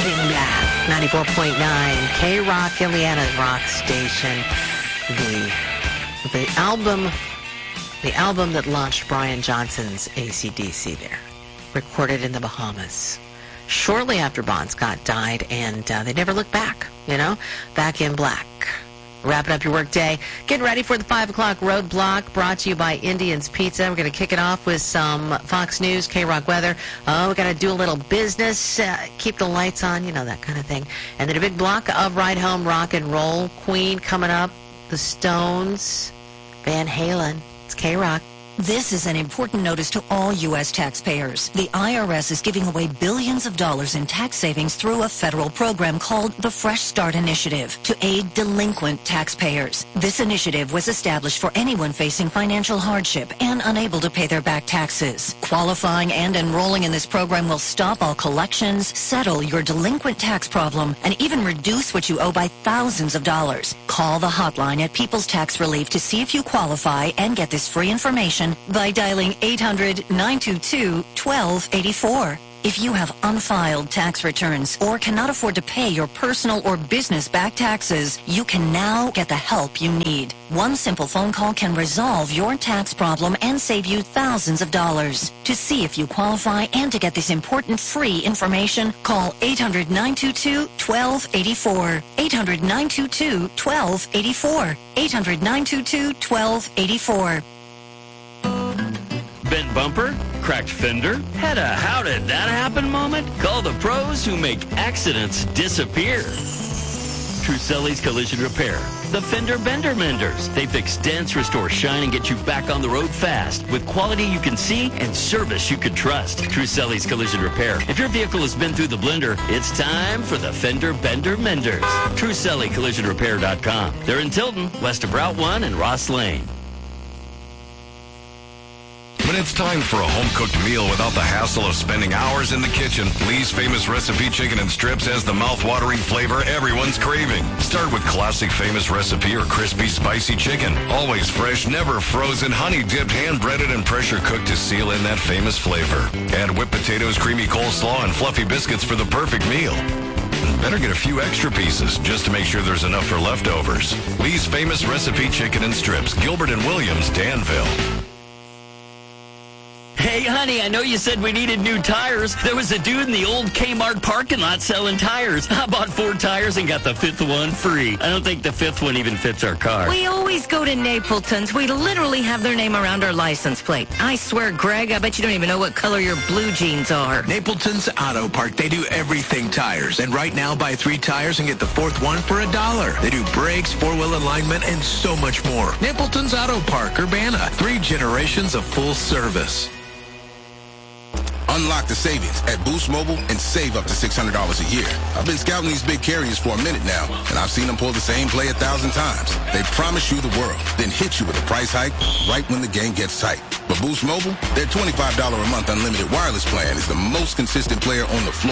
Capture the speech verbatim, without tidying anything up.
back. ninety-four point nine K-Rock, Indiana's rock station. The the album the album that launched Brian Johnson's A C D C there, recorded in the Bahamas shortly after Bon Scott died, and uh, they never looked back, you know, Back in Black. Wrapping up your work day. Getting ready for the five o'clock roadblock, brought to you by Indian's Pizza. We're going to kick it off with some Fox News, K-Rock weather. Oh, we got to do a little business, uh, keep the lights on, you know, that kind of thing. And then a big block of Ride Home Rock and Roll. Queen coming up, the Stones, Van Halen. It's K-Rock. This is an important notice to all U S taxpayers. The I R S is giving away billions of dollars in tax savings through a federal program called the Fresh Start Initiative to aid delinquent taxpayers. This initiative was established for anyone facing financial hardship and unable to pay their back taxes. Qualifying and enrolling in this program will stop all collections, settle your delinquent tax problem, and even reduce what you owe by thousands of dollars. Call the hotline at People's Tax Relief to see if you qualify and get this free information by dialing eight hundred, nine two two, one two eight four. If you have unfiled tax returns or cannot afford to pay your personal or business back taxes, you can now get the help you need. One simple phone call can resolve your tax problem and save you thousands of dollars. To see if you qualify and to get this important free information, call eight hundred, nine two two, one two eight four. eight hundred, nine two two, one two eight four. eight hundred, nine two two, one two eight four. Bent bumper? Cracked fender? Had a how did that happen moment? Call the pros who make accidents disappear. Truselli's Collision Repair. The Fender Bender Menders. They fix dents, restore shine, and get you back on the road fast with quality you can see and service you can trust. Truselli's Collision Repair. If your vehicle has been through the blender, it's time for the Fender Bender Menders. Truselli Collision Repair dot com. They're in Tilton, west of Route one and Ross Lane. When it's time for a home-cooked meal without the hassle of spending hours in the kitchen, Lee's Famous Recipe Chicken and Strips has the mouth-watering flavor everyone's craving. Start with classic Famous Recipe or crispy, spicy chicken. Always fresh, never frozen, honey-dipped, hand-breaded, and pressure-cooked to seal in that famous flavor. Add whipped potatoes, creamy coleslaw, and fluffy biscuits for the perfect meal. Better get a few extra pieces just to make sure there's enough for leftovers. Lee's Famous Recipe Chicken and Strips, Gilbert and Williams, Danville. Hey, honey, I know you said we needed new tires. There was a dude in the old Kmart parking lot selling tires. I bought four tires and got the fifth one free. I don't think the fifth one even fits our car. We always go to Napleton's. We literally have their name around our license plate. I swear, Greg, I bet you don't even know what color your blue jeans are. Napleton's Auto Park. They do everything tires. And right now, buy three tires and get the fourth one for a dollar. They do brakes, four-wheel alignment, and so much more. Napleton's Auto Park, Urbana. Three generations of full service. Unlock the savings at Boost Mobile and save up to six hundred dollars a year. I've been scouting these big carriers for a minute now, and I've seen them pull the same play a thousand times. They promise you the world, then hit you with a price hike right when the game gets tight. But Boost Mobile, their twenty-five dollars a month unlimited wireless plan is the most consistent player on the floor.